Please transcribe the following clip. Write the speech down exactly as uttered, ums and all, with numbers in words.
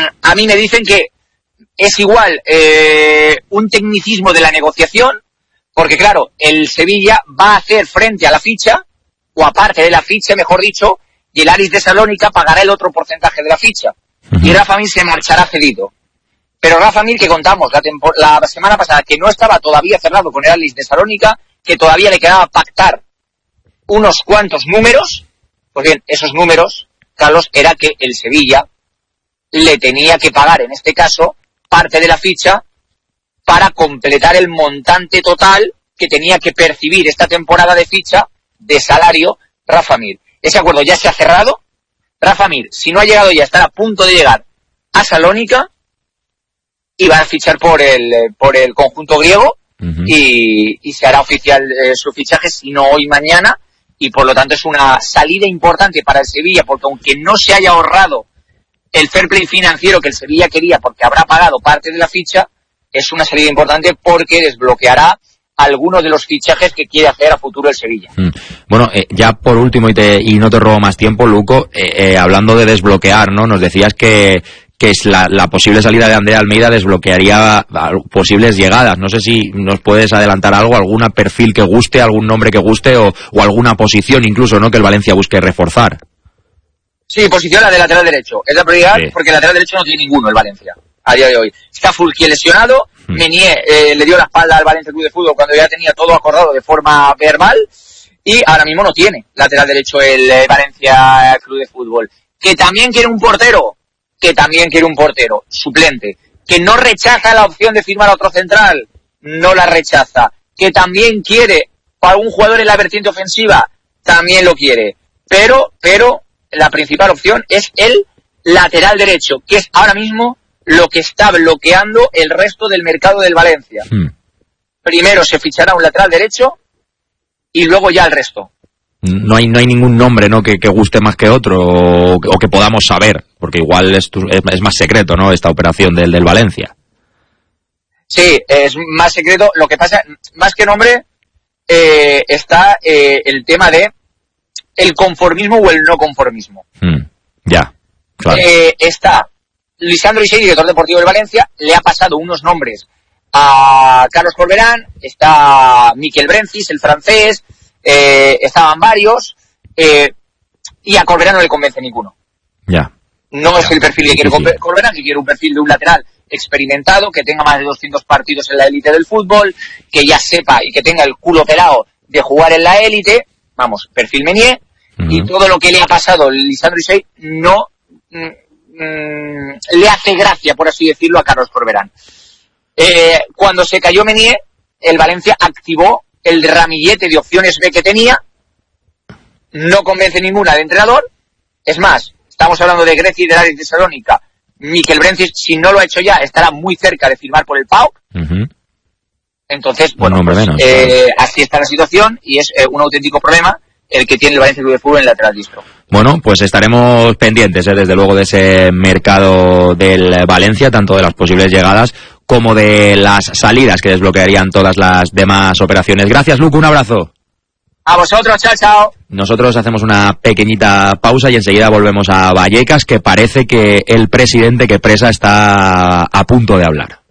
a mí me dicen que es igual eh, un tecnicismo de la negociación, porque claro, el Sevilla va a hacer frente a la ficha, o aparte de la ficha, mejor dicho, y el Aris de Salónica pagará el otro porcentaje de la ficha. Uh-huh. Y Rafa Mir se marchará cedido. Pero Rafa Mir, que contamos la, tempo- la semana pasada, que no estaba todavía cerrado con el Aris de Salónica, que todavía le quedaba pactar unos cuantos números, pues bien, esos números, Carlos, era que el Sevilla le tenía que pagar, en este caso, parte de la ficha para completar el montante total que tenía que percibir esta temporada de ficha de salario Rafa Mir. Ese acuerdo ya se ha cerrado. Rafa Mir, si no ha llegado ya, estará a punto de llegar a Salónica y va a fichar por el por el conjunto griego. Uh-huh. y, y se hará oficial eh, su fichaje, si no hoy, mañana, y por lo tanto es una salida importante para el Sevilla, porque aunque no se haya ahorrado el fair play financiero que el Sevilla quería, porque habrá pagado parte de la ficha, es una salida importante porque desbloqueará algunos de los fichajes que quiere hacer a futuro el Sevilla. Mm. Bueno, eh, ya por último, y, te, y no te robo más tiempo, Luco, eh, eh, hablando de desbloquear, ¿no? Nos decías que, que es la, la posible salida de Andrea Almeida desbloquearía posibles llegadas. No sé si nos puedes adelantar algo, algún perfil que guste, algún nombre que guste, o, o alguna posición incluso, ¿no?, que el Valencia busque reforzar. Sí, posición la de lateral derecho. Es la prioridad, sí, porque el lateral derecho no tiene ninguno el Valencia a día de hoy. Está Fulquier lesionado. Hmm. Menier eh, le dio la espalda al Valencia Club de Fútbol cuando ya tenía todo acordado de forma verbal. Y ahora mismo no tiene lateral derecho el eh, Valencia Club de Fútbol. Que también quiere un portero. Que también quiere un portero suplente. Que no rechaza la opción de firmar a otro central. No la rechaza. Que también quiere para un jugador en la vertiente ofensiva. También lo quiere. Pero, pero... la principal opción es el lateral derecho, que es ahora mismo lo que está bloqueando el resto del mercado del Valencia. Hmm. Primero se fichará un lateral derecho y luego ya el resto. No hay no hay ningún nombre, ¿no?, que, que guste más que otro, o, o que podamos saber, porque igual es, es, es más secreto, ¿no?, esta operación del, del Valencia. Sí, es más secreto. Lo que pasa, más que nombre, eh, está eh, el tema de el conformismo o el no conformismo. Mm, ya, claro. Eh, está Lisandro Isei, director deportivo del Valencia, le ha pasado unos nombres a Carlos Corberán, está Miquel Brencis, el francés, eh, estaban varios, eh, y a Corberán no le convence ninguno. Ya. No ya, es el perfil que quiere sí, sí. Corberán, que quiere un perfil de un lateral experimentado, que tenga más de doscientos partidos en la élite del fútbol, que ya sepa y que tenga el culo pelado de jugar en la élite. Vamos, perfil Menier. Uh-huh. Y todo lo que le ha pasado a Lisandro Isei no mm, mm, le hace gracia, por así decirlo, a Carlos Corberán. Eh, cuando se cayó Menier, el Valencia activó el ramillete de opciones B que tenía. No convence ninguna de entrenador. Es más, estamos hablando de Grecia y del Aris de Salónica. Miquel Brencis, si no lo ha hecho ya, estará muy cerca de firmar por el P A O K. Uh-huh. Entonces, bueno, pues, menos, eh, claro. Así está la situación y es eh, un auténtico problema el que tiene el Valencia Club de Fútbol en el lateral diestro. Bueno, pues estaremos pendientes, ¿eh?, desde luego, de ese mercado del Valencia, tanto de las posibles llegadas como de las salidas que desbloquearían todas las demás operaciones. Gracias, Luco, un abrazo. A vosotros, chao, chao. Nosotros hacemos una pequeñita pausa y enseguida volvemos a Vallecas, que parece que el presidente que presa está a punto de hablar.